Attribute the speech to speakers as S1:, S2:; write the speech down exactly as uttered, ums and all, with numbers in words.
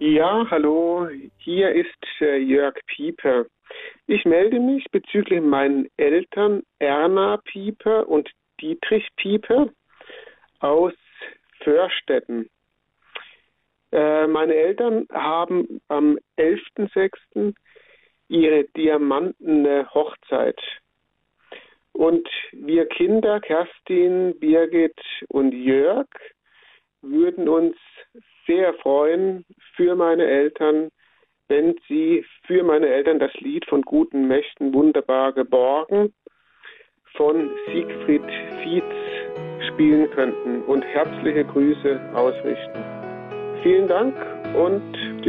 S1: Ja, hallo, hier ist äh, Jörg Pieper. Ich melde mich bezüglich meinen Eltern Erna Pieper und Dietrich Pieper aus Förstetten. Äh, meine Eltern haben am elften sechsten ihre diamantene Hochzeit. Und wir Kinder, Kerstin, Birgit und Jörg, würden uns sehr freuen für meine Eltern, wenn sie für meine Eltern das Lied von guten Mächten wunderbar geborgen von Siegfried Fietz spielen könnten und herzliche Grüße ausrichten. Vielen Dank und